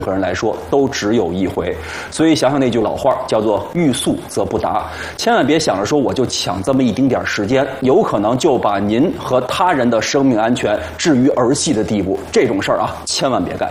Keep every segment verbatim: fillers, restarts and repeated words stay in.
何人来说都只有一回，所以想想那句老话，叫做欲速则不达，千万别想着说我就抢这么一丁点时间，有可能就把您和他人的生命安全置于儿戏的地步，这种事儿啊，千万别干。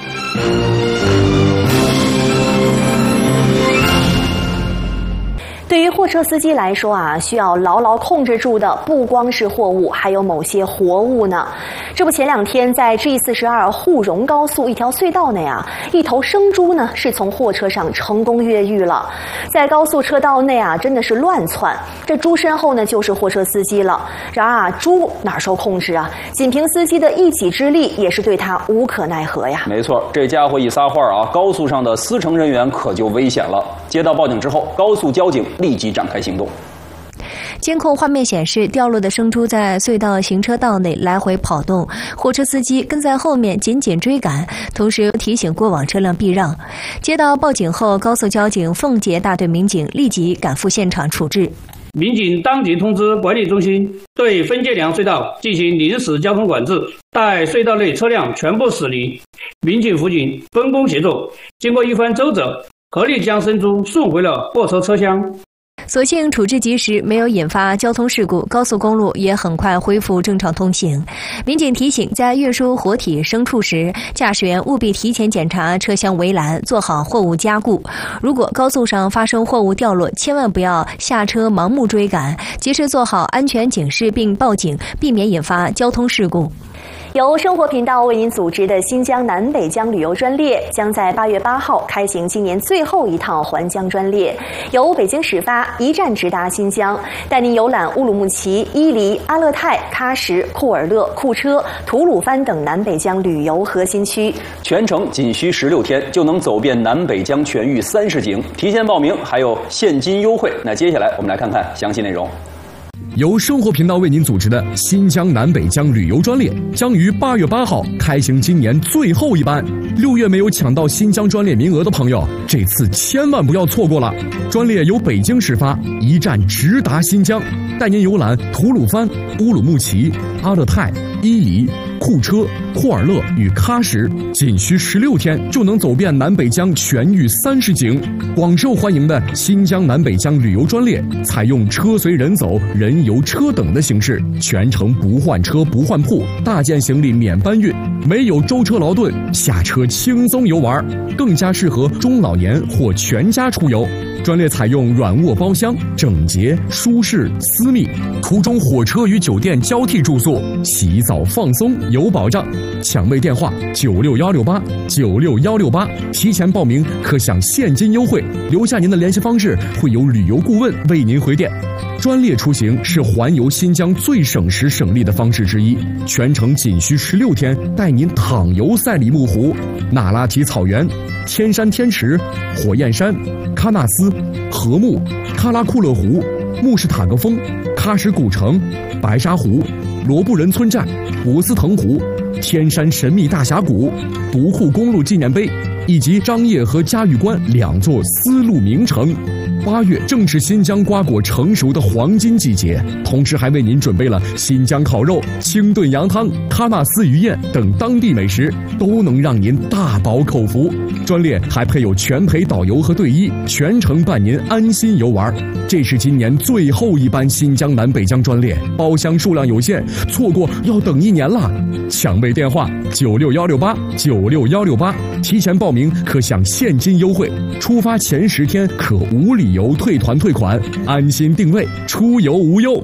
对于货车司机来说啊，需要牢牢控制住的不光是货物，还有某些活物呢。这不，前两天在 G 四十二沪蓉高速一条隧道内啊，一头生猪呢是从货车上成功越狱了，在高速车道内啊，真的是乱窜。这猪身后呢就是货车司机了。然而啊，猪哪受控制啊？仅凭司机的一己之力，也是对他无可奈何呀。 没错，这家伙一撒欢啊，高速上的司乘人员可就危险了。接到报警之后，高速交警立即展开行动。 监控画面显示，掉落的生猪在隧道行车道内来回跑动，货车司机跟在后面紧紧追赶，同时提醒过往车辆避让。接到报警后，高速交警奉节大队民警立即赶赴现场处置。 民警当即通知管理中心，对分界梁隧道进行临时交通管制，待隧道内车辆全部驶离，民警辅警分工协作，经过一番周折，合力将生猪送回了货车车厢。 所幸处置及时，没有引发交通事故，高速公路也很快恢复正常通行。民警提醒，在运输活体牲畜时，驾驶员务必提前检查车厢围栏，做好货物加固。如果高速上发生货物掉落，千万不要下车盲目追赶，及时做好安全警示并报警，避免引发交通事故。 由生活频道为您组织的新疆南北疆旅游专列将在八月八号开行今年最后一趟环疆专列，由北京始发，一站直达新疆，带您游览乌鲁木齐、伊犁、阿勒泰、喀什、库尔勒、库车、吐鲁番等南北疆旅游核心区。 全程仅需十六天就能走遍南北疆全域三十景，提前报名还有现金优惠。那接下来我们来看看详细内容。 由生活频道为您组织的新疆南北疆旅游专列将于八月八号开行今年最后一班。六月没有抢到新疆专列名额的朋友，这次千万不要错过了。专列由北京始发，一站直达新疆，带您游览吐鲁番、乌鲁木齐、阿勒泰、伊犁、库车、库尔勒与喀什，仅需十六天就能走遍南北疆全域三十景。广受欢迎的新疆南北疆旅游专列采用车随人走、人游车等的形式，全程不换车不换铺，大件行李免搬运，没有舟车劳顿，下车轻松游玩，更加适合中老年或全家出游。专列采用软卧包厢，整洁舒适私密，途中火车与酒店交替住宿，洗澡放松有保障。抢位电话九六幺六八九六幺六八，提前报名可享现金优惠，留下您的联系方式，会有旅游顾问为您回电。专列出行是环游新疆最省时省力的方式之一，全程仅需十六天，带您躺游赛里木湖、那拉提草原、天山天池、火焰山、喀纳斯、禾木、喀拉库勒湖、穆什塔格峰、喀什古城、白沙湖、罗布人村寨、博斯腾湖、天山神秘大峡谷、独库公路纪念碑以及张掖和嘉峪关两座丝路名城。八月正是新疆瓜果成熟的黄金季节，同时还为您准备了新疆烤肉、清炖羊汤、喀纳斯鱼宴等当地美食，都能让您大饱口福。专列还配有全陪导游和队医，全程伴您安心游玩。这是今年最后一班新疆南北疆专列，包厢数量有限，错过要等一年了。抢位电话九六幺六八九六幺六八，提前报名可享现金优惠，出发前十天可无理由退团退款，安心定位，出游无忧。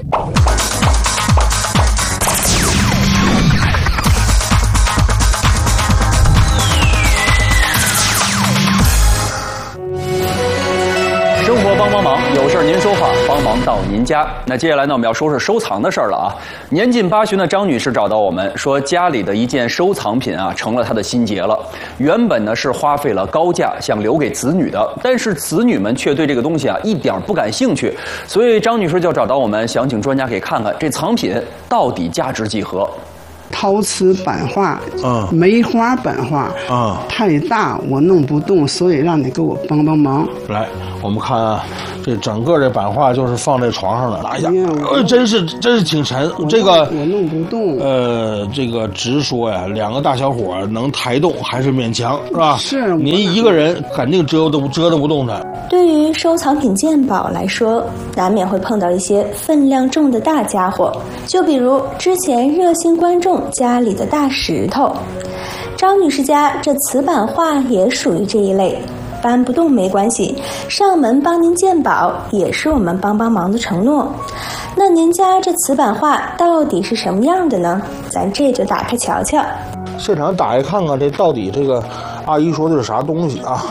生活帮帮忙，有事您说话，帮忙到您家。那接下来呢，我们要说说收藏的事儿了啊。年近八旬的张女士找到我们说，家里的一件收藏品啊，成了她的心结了。原本呢是花费了高价想留给子女的，但是子女们却对这个东西啊一点不感兴趣，所以张女士就找到我们，想请专家给看看这藏品到底价值几何。 陶瓷版画， 嗯， 梅花版画， 嗯， 太大我弄不动，所以让你给我帮帮忙。 来，我们看啊，这整个这版画就是放在床上的，拿一下， 哎呃，真是真是挺沉。这个我弄不动。 呃，这个直说呀，两个大小伙能抬动还是勉强，是吧？ 是。 您一个人肯定折腾折腾不动它。 对于收藏品鉴宝来说，难免会碰到一些分量重的大家伙，就比如之前热心观众家里的大石头。张女士家这瓷版画也属于这一类，搬不动没关系，上门帮您鉴宝也是我们帮帮忙的承诺。那您家这瓷版画到底是什么样的呢？咱这就打开瞧瞧。 现场打开看看，这到底这个阿姨说的是啥东西啊？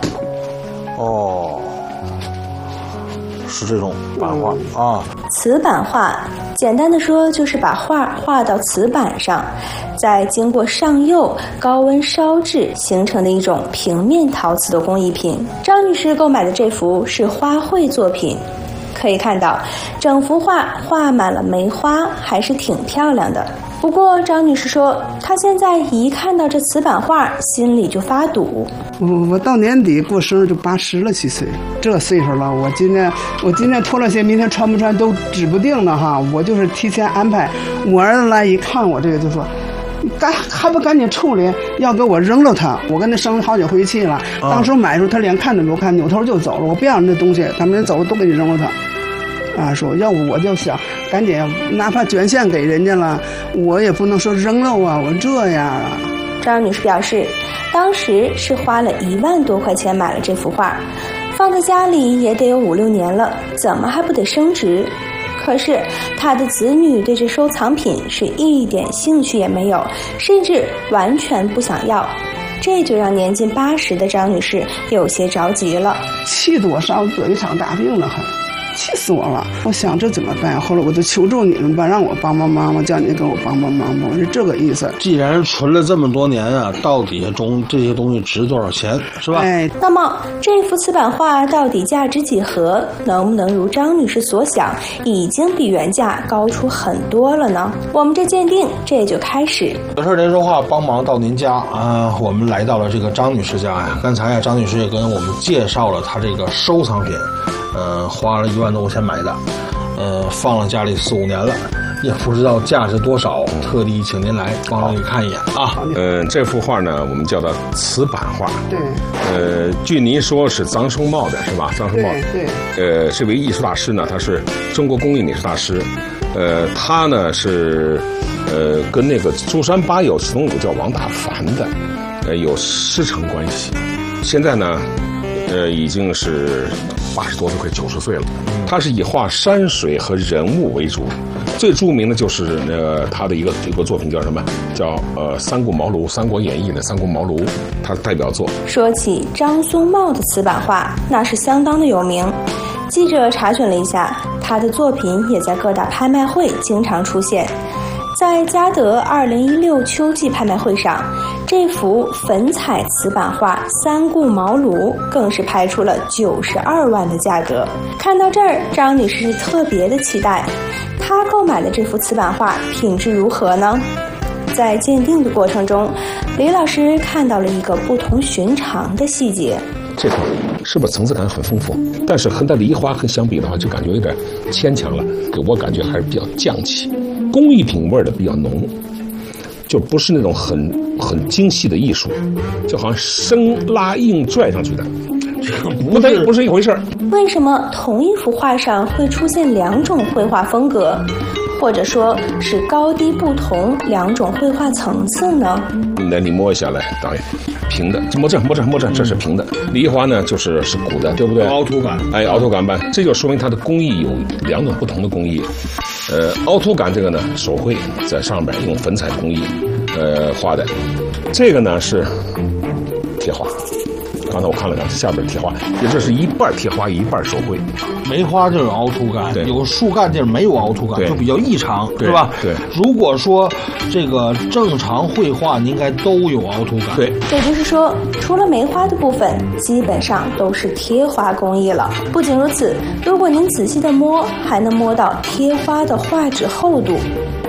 哦，是这种版画啊。 瓷版画简单的说就是把画画到瓷板上，再经过上釉高温烧制形成的一种平面陶瓷的工艺品。张女士购买的这幅是花卉作品，可以看到整幅画画满了梅花，还是挺漂亮的。不过张女士说，她现在一看到这瓷版画心里就发堵。 我我到年底过生日就八十了七岁，这岁数了，我今天我今天脱了鞋，明天穿不穿都指不定呢哈。我就是提前安排。我儿子来一看我这个就说，赶还不赶紧处理，要给我扔了它。我跟他生好几回气了， 嗯、 当时买的时候他连看都不看，扭头就走了。我不要你这东西，他们人走都给你扔了它。啊，说要不我就想赶紧，哪怕捐献给人家了，我也不能说扔了啊，我这样啊。 张女士表示，当时是花了一万多块钱买了这幅画，放在家里也得有五六年了，怎么还不得升值？可是她的子女对这收藏品是一点兴趣也没有，甚至完全不想要。这就让年近八十的张女士有些着急了， 气得我上得一场大病了还。气死我了！我想这怎么办？后来我就求助你们吧，让我帮帮忙，我叫你给我帮帮忙吧，我是这个意思。 既然存了这么多年啊，到底中这些东西值多少钱，是吧？ 哎， 那么这幅瓷版画到底价值几何？能不能如张女士所想，已经比原价高出很多了呢？我们这鉴定这就开始。 有事您说话，帮忙到您家啊！我们来到了这个张女士家呀。刚才啊，张女士也跟我们介绍了她这个收藏品。呃，花了一万多块钱买的，呃，放了家里四五年了，也不知道价值多少，特地请您来帮着看一眼啊。 呃，这幅画呢，我们叫它瓷版画。 对。 呃，据您说是臧生茂的是吧？臧生茂。 对对。呃，这位艺术大师呢，他是中国工艺美术大师，呃，他呢是呃跟那个珠山八友其中有个叫王大凡的，呃，有师承关系。现在呢，呃，已经是八十多岁，快九十岁了。他是以画山水和人物为主，最著名的就是那个他的一个一个作品叫什么？叫呃《三顾茅庐》，《三国演义》的《三顾茅庐》，他的代表作。 说起张松茂的瓷版画，那是相当的有名。记者查询了一下，他的作品也在各大拍卖会经常出现。在嘉德二零一六秋季拍卖会上，这幅粉彩瓷版画《三顾茅庐》更是拍出了九十二万的价格。看到这儿，张女士是特别的期待，她购买的这幅瓷版画品质如何呢？在鉴定的过程中，李老师看到了一个不同寻常的细节。 这块是不是层次感很丰富？但是和它梨花跟相比的话，就感觉有点牵强了，给我感觉还是比较匠气。工艺品味的比较浓，就不是那种很很精细的艺术，就好像生拉硬拽上去的，不对，不是一回事儿。 为什么同一幅画上会出现两种绘画风格，或者说是高低不同两种绘画层次呢？ 来，你摸一下来，导演，平的，摸这摸这摸这，这是平的。梨花呢，就是是鼓的，对不对？ 凹凸感， 哎，凹凸感吧，这就说明它的工艺有两种不同的工艺。呃，凹凸感这个呢，手绘在上面用粉彩工艺，呃画的，这个呢是贴花。刚才我看了看，下边贴花，也就是一半贴花，一半手绘。 梅花就有凹凸感，有树干地儿没有凹凸感，就比较异常， 是吧？ 对。 如果说这个正常绘画，应该都有凹凸感。 对。 也就是说，除了梅花的部分，基本上都是贴花工艺了。不仅如此，如果您仔细的摸，还能摸到贴花的画纸厚度。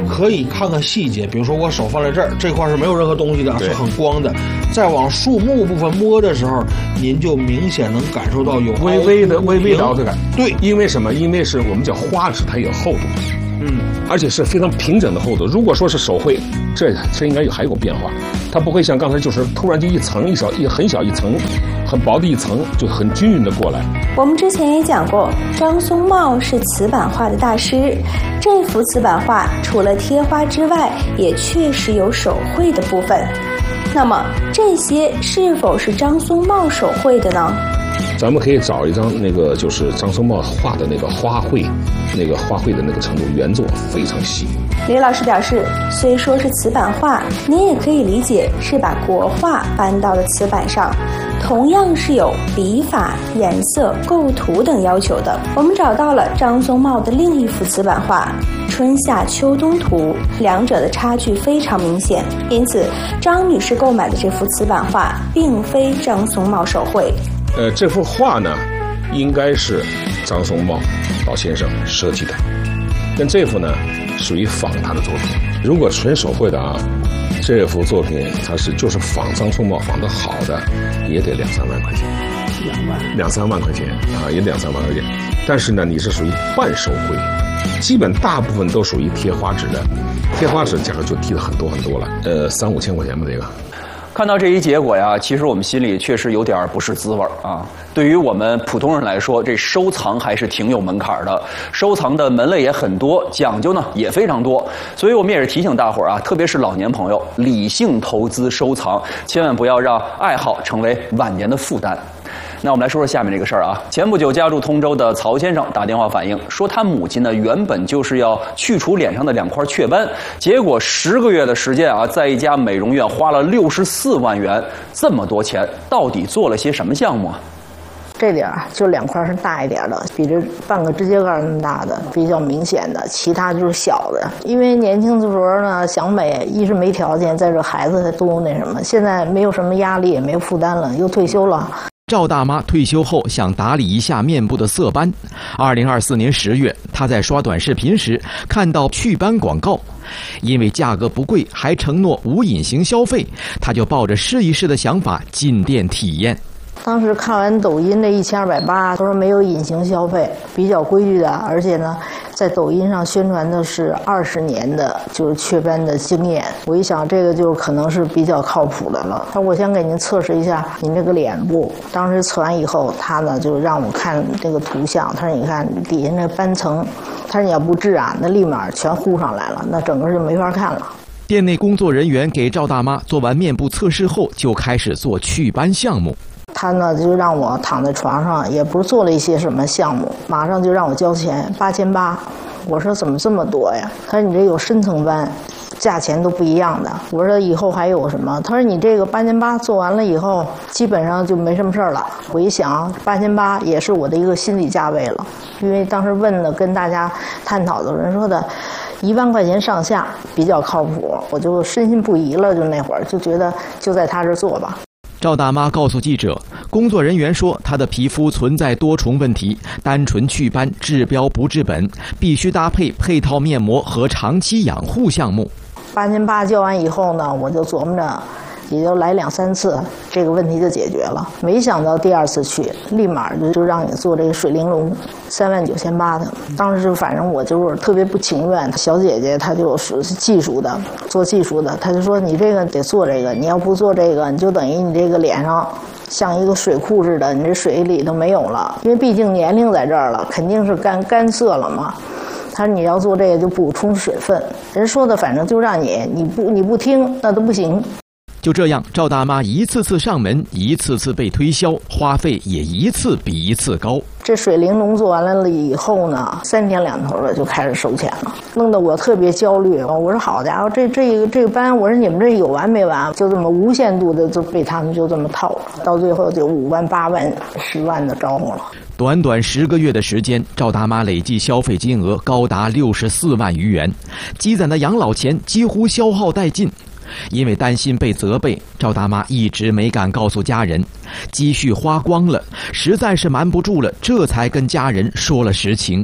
可以看看细节，比如说我手放在这儿，这块是没有任何东西的，是很光的。再往树木部分摸的时候，您就明显能感受到有微微的微微的凹凸感。 对， 因为什么？因为是我们叫花纸，它有厚度。嗯，而且是非常平整的厚度。如果说是手绘，这这应该有还有变化，它不会像刚才就是突然就一层一小一很小一层，很薄的一层就很均匀的过来。 我们之前也讲过，张松茂是瓷版画的大师。这幅瓷版画除了贴花之外，也确实有手绘的部分。那么这些是否是张松茂手绘的呢？ 咱们可以找一张那个就是张松茂画的那个花卉，那个花卉的那个程度，原作非常细。 李老师表示，虽说是瓷版画，您也可以理解是把国画搬到了瓷板上，同样是有笔法、颜色、构图等要求的。我们找到了张松茂的另一幅瓷版画《春夏秋冬图》，两者的差距非常明显，因此张女士购买的这幅瓷版画并非张松茂手绘。 呃，这幅画呢，应该是张松茂老先生设计的，但这幅呢，属于仿他的作品。如果纯手绘的啊，这幅作品它是就是仿张松茂仿的好的，也得两三万块钱， 两万两三万块钱啊，也两三万块钱。但是呢，你是属于半手绘，基本大部分都属于贴花纸的，贴花纸价格就低了很多很多了，呃，三五千块钱吧，这个。 看到这一结果呀，其实我们心里确实有点不是滋味啊。对于我们普通人来说，这收藏还是挺有门槛的，收藏的门类也很多，讲究呢也非常多。所以我们也是提醒大伙儿啊，特别是老年朋友，理性投资收藏，千万不要让爱好成为晚年的负担。那我们来说说下面这个事儿啊。前不久家住通州的曹先生打电话反映说，他母亲呢原本就是要去除脸上的两块雀斑，结果十个月的时间啊，在一家美容院花了六十四万元，这么多钱，到底做了些什么项目啊？ 这点儿就两块是大一点的，比这半个指甲盖那么大的比较明显的，其他就是小的。因为年轻的时候呢想美，一是没条件，再者孩子都那什么，现在没有什么压力，也没有负担了，又退休了。 赵大妈退休后想打理一下面部的色斑。二零二四年十月，她在刷短视频时看到祛斑广告，因为价格不贵，还承诺无隐形消费，她就抱着试一试的想法进店体验。 当时看完抖音的一千二百八，都说没有隐形消费，比较规矩的，而且呢，在抖音上宣传的是二十年的就是雀斑的经验。我一想，这个就可能是比较靠谱的了。他说：“我先给您测试一下您这个脸部。”当时测完以后，他呢就让我看这个图像。他说：“你看底下那斑层，他说你要不治啊，那立马全糊上来了，那整个就没法看了。” 店内工作人员给赵大妈做完面部测试后，就开始做祛斑项目。 他呢就让我躺在床上，也不是做了一些什么项目，马上就让我交钱八千八。我说怎么这么多呀？他说你这有深层斑，价钱都不一样的。我说以后还有什么？他说你这个八千八做完了以后，基本上就没什么事儿了。我一想，八千八也是我的一个心理价位了，因为当时问的跟大家探讨的人说的，一万块钱上下比较靠谱，我就深信不疑了。就那会儿就觉得就在他这做吧。 赵大妈告诉记者，工作人员说她的皮肤存在多重问题，单纯祛斑治标不治本，必须搭配配套面膜和长期养护项目。 八千八交完以后呢，我就琢磨着也就来两三次，这个问题就解决了。没想到第二次去，立马就就让你做这个水玲珑，三万九千八的。当时反正我就是特别不情愿。小姐姐她就是技术的，做技术的，她就说你这个得做这个，你要不做这个，你就等于你这个脸上像一个水库似的，你这水里头没有了，因为毕竟年龄在这儿了，肯定是干干涩了嘛。他说你要做这个就补充水分，人说的反正就让你你不你不听那都不行。 就这样，赵大妈一次次上门，一次次被推销，花费也一次比一次高。 这水玲珑做完了以后呢，三天两头的就开始收钱了，弄得我特别焦虑。我说好家伙，这这个这个班，我说你们这有完没完？就这么无限度的就被他们就这么套了，到最后就五万、八万、十万的招呼了。 短短十个月的时间，赵大妈累计消费金额高达六十四万余元，积攒的养老钱几乎消耗殆尽。因为担心被责备，赵大妈一直没敢告诉家人，积蓄花光了，实在是瞒不住了，这才跟家人说了实情。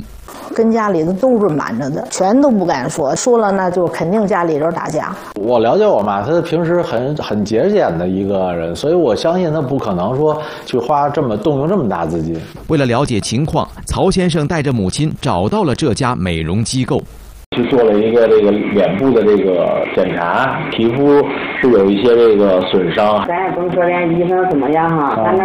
跟家里的都是瞒着的，全都不敢说，说了那就肯定家里人打架。 我了解我妈，她平时很很节俭的一个人，所以我相信她不可能说去花这么动用这么大资金。 为了了解情况，曹先生带着母亲找到了这家美容机构。 去做了一个这个脸部的这个检查，皮肤是有一些这个损伤。 咱也不能说人家医生怎么样哈，咱们